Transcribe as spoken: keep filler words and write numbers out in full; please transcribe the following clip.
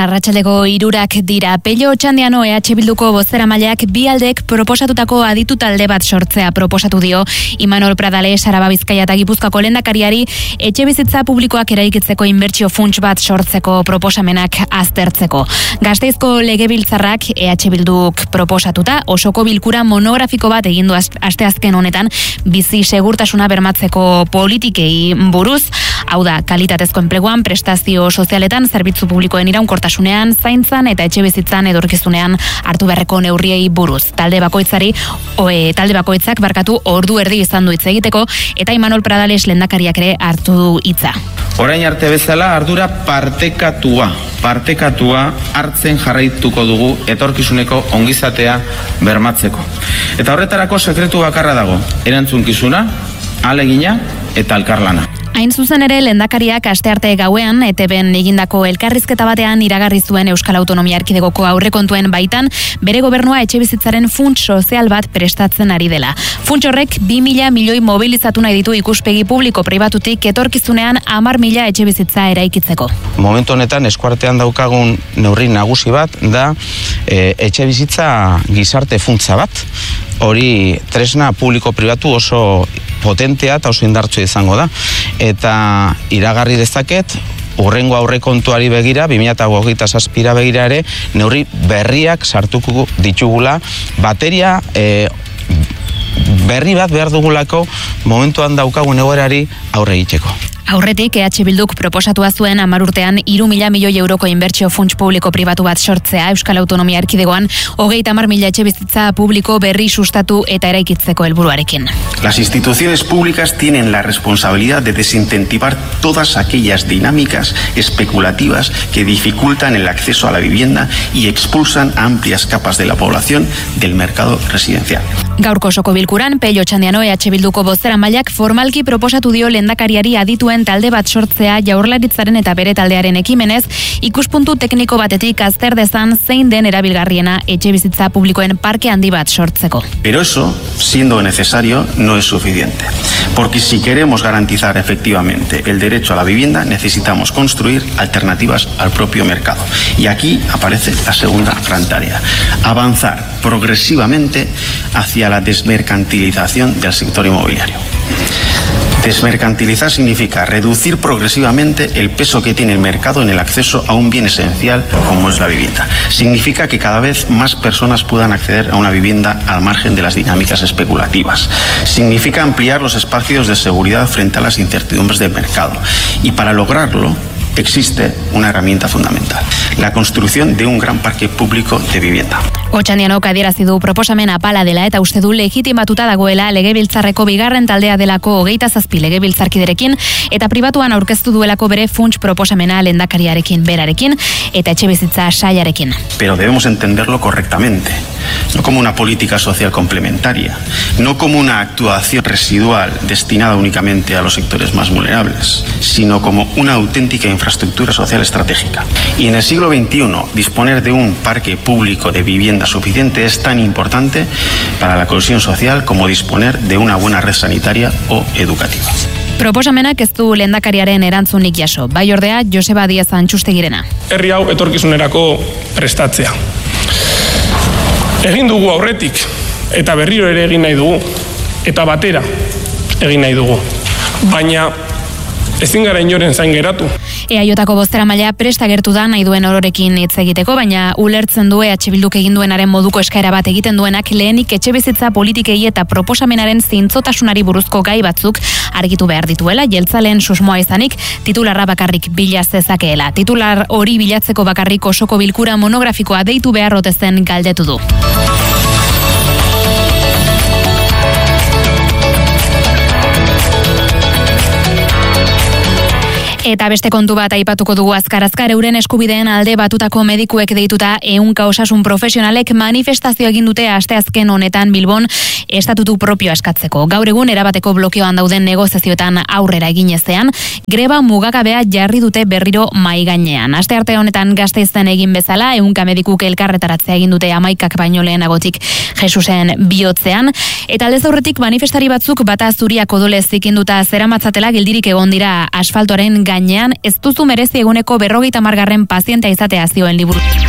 arratsaldeko hirurak dira. Pello Otxandiano E H Bilduko bozeramaileak bi aldeek proposatutako aditu talde bat sortzea proposatu dio Imanol Pradales Araba Bizkaia eta Gipuzkoako lehendakariari etxebizitza publikoak eraikitzeko inbertsio funts bat sortzeko proposamenak aztertzeko. Gasteizko legebiltzarrak E H Bilduk proposatuta osoko bilkura monografiko bat egin du asteazken honetan bizi segurtasuna bermatzeko politikei buruz, hau da kalitatezko enpleguan, prestazio sozialetan, zerbitzu publikoen iraunkortasunean, zaintzan eta etxebizitzan edorkizunean hartu beharreko neurriei buruz. Talde bakoitzari, oe, talde bakoitzak barkatu ordu erdi izan du hitz egiteko eta Imanol Pradales lehendakariak ere hartu du hitza. Orain arte bezala ardura partekatua, partekatua hartzen jarraituko dugu etorkizuneko ongizatea bermatzeko. Eta horretarako sekretu bakarra dago, erantzunkizuna, ahalegina eta elkarlana. Hain zuzen ere, lehendakariak astearte gauean E T Bn egindako elkarrizketa batean iragarri zuen Euskal Autonomia Erkidegoko aurrekontuen baitan bere gobernua etxebizitzaren funts sozial bat prestatzen ari dela. Funts horrek bi mila milioi mobilizatu nahi ditu ikuspegi publiko pribatutik etorkizunean hamar mila etxebizitza eraikitzeko. Momentu honetan eskuartean daukagun neurri nagusi bat da e, etxebizitza gizarte funtsa bat. Hori tresna publiko-pribatu oso potentea eta oso indartsu izango da. Eta iragarri dezaket, hurrengo aurrekontuari begira, bi mila hogeita zazpira begira ere, neurri berriak sartuko ditugula, bateria e, berri bat behar dugulako momentuan daukagun egoerari aurre egiteko. Aurretik, E H Bilduk proposatua zuen hamar urtean hiru mila milioi euroko inbertsio funts publiko pribatu bat sortzea Euskal Autonomia Erkidegoan, hogeita hamar mila etxebizitza publiko berri sustatu eta eraikitzeko helburuarekin. Las instituciones públicas tienen la responsabilidad de desincentivar todas aquellas dinámicas especulativas que dificultan el acceso a la vivienda y expulsan a amplias capas de la población del mercado residencial. Gaurko osoko bilkuran, Pello Otxandiano E H Bilduko bozeramaileak formalki proposatu dio lehendakariari adituen talde bat sortzea Jaurlaritzaren eta bere taldearen ekimenez, ikuspuntu tekniko batetik azter dezan zein den erabilgarriena etxebizitza publikoen parke handi bat sortzeko. Pero eso, siendo necesario, no es suficiente. Porque si queremos garantizar efectivamente el derecho a la vivienda, necesitamos construir alternativas al propio mercado. Y aquí aparece la segunda gran tarea: avanzar progresivamente hacia la desmercantilización del sector inmobiliario. Desmercantilizar significa reducir progresivamente el peso que tiene el mercado en el acceso a un bien esencial como es la vivienda. Significa que cada vez más personas puedan acceder a una vivienda al margen de las dinámicas especulativas. Significa ampliar los espacios de seguridad frente a las incertidumbres del mercado. Y para lograrlo, existe una herramienta fundamental: la construcción de un gran parque público de vivienda. Otxandianok adierazi du proposamen apala dela eta uste du legitimatuta dagoela legebiltzarreko bigarren taldea delako hogeita zazpi legebiltzarkiderekin eta pribatuan aurkeztu duelako bere funts proposamena lehendakariarekin berarekin eta etxebizitza sailarekin. Pero debemos entenderlo correctamente, no como una política social complementaria, no como una actuación residual destinada únicamente a los sectores más vulnerables, sino como una auténtica infraestructura social estratégica. Y en el siglo veintiuno, disponer de un parque público de vivienda suficiente es tan importante para la cohesión social como disponer de una buena red sanitaria o educativa. Proposamenak ez du lehendakariaren erantzunik jaso. Bai ordea, Joseba Diaz Antxustegirena. Herri hau etorkizunerako prestatzea. Egin dugu aurretik, eta berriro ere egin nahi dugu, eta batera egin nahi dugu. Baina ezin gara inoren zain geratu. E A Jko bozeramaileak prest agertu da nahi duen ororekin hitz egiteko, baina ulertzen du E H Bilduk egin duenaren moduko eskaera bat egiten duenak lehenik etxebizitza politikei eta proposamenaren zintzotasunari buruzko gai batzuk argitu behar dituela, jeltzaleen susmoa izanik titularra bakarrik bila zezakeela. Titular hori bilatzeko bakarrik osoko bilkura monografikoa deitu behar ote zen galdetu du. Eta beste kontu bat aipatuko dugu azkar-azkar, euren eskubideen alde batutako medikuek deituta ehunka osasun profesionalek manifestazio egin dute asteazken honetan Bilbon estatutu propioa eskatzeko. Gaur egun erabateko blokeoan dauden negoziazioetan aurrera egin ezean, greba mugagabea jarri dute berriro mahai gainean. Astearte honetan Gasteizen egin bezala, ehunka medikuk elkarretaratzea egin dute hamaikak baino lehenagotik Jesusen bihotzean, eta aldez aurretik manifestari batzuk bata zuriak odolez zikinduta zeramatzatela geldirik egon dira asfaltoaren gainean ez duzu merezi eguneko berrogeita hamargarren pazientea izatea zioen liburu.